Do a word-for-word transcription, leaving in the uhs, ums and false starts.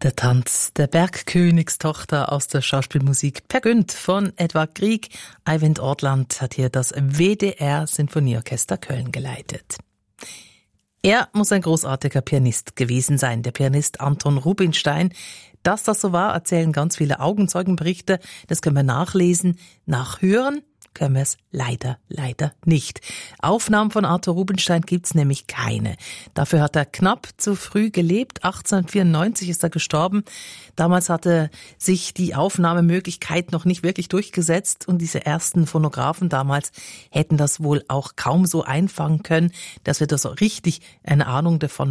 Der Tanz der Bergkönigstochter aus der Schauspielmusik Per Günd von Edvard Grieg. Eivind Ortland hat hier das W D R Sinfonieorchester Köln geleitet. Er muss ein großartiger Pianist gewesen sein, der Pianist Anton Rubinstein. Dass das so war, erzählen ganz viele Augenzeugenberichte. Das können wir nachlesen, nachhören. Können wir es leider, leider nicht. Aufnahmen von Arthur Rubinstein gibt's nämlich keine. Dafür hat er knapp zu früh gelebt. achtzehnhundertvierundneunzig ist er gestorben. Damals hatte sich die Aufnahmemöglichkeit noch nicht wirklich durchgesetzt und diese ersten Phonographen damals hätten das wohl auch kaum so einfangen können, dass wir da so richtig eine Ahnung davon